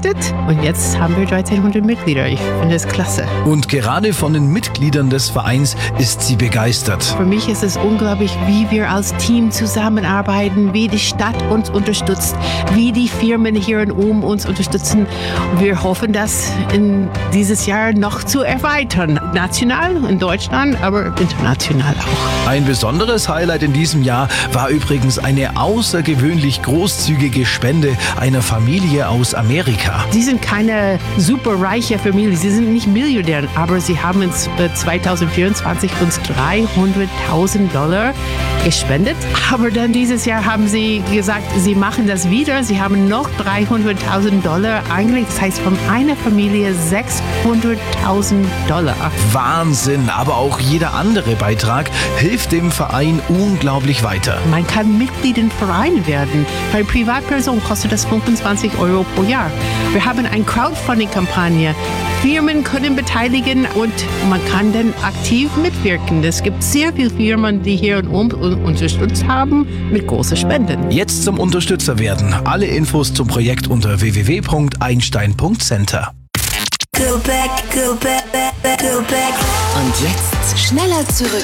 gestartet und jetzt haben wir 1300 Mitglieder. Ich finde es klasse. Und gerade von den Mitgliedern des Vereins ist sie begeistert. Für mich ist es unglaublich, wie wir als Team zusammenarbeiten, wie die Stadt uns unterstützt, wie die Firmen hier in Ulm uns unterstützen. Wir hoffen, das in dieses Jahr noch zu erweitern. National in Deutschland, aber international auch. Ein besonderes Highlight in diesem Jahr war übrigens eine außergewöhnlich großzügige Spende einer Familie aus Amerika. Sie sind keine super reiche Familie, sie sind nicht Milliardär, aber sie haben uns 2024 uns $300.000 gespendet. Aber dann dieses Jahr haben sie gesagt, sie machen das wieder. Sie haben noch $300.000 eingelegt. Das heißt, von einer Familie $600.000. Wahnsinn, aber auch jeder andere Beitrag hilft dem Verein unglaublich weiter. Man kann Mitglied im Verein werden. Bei Privatpersonen kostet das 25 € pro Jahr. Wir haben eine Crowdfunding-Kampagne. Firmen können beteiligen und man kann dann aktiv mitwirken. Es gibt sehr viele Firmen, die hier in Ulm unterstützt haben mit großen Spenden. Jetzt zum Unterstützer werden. Alle Infos zum Projekt unter www.einstein.center. Go back, go back, go back. Und jetzt schneller zurück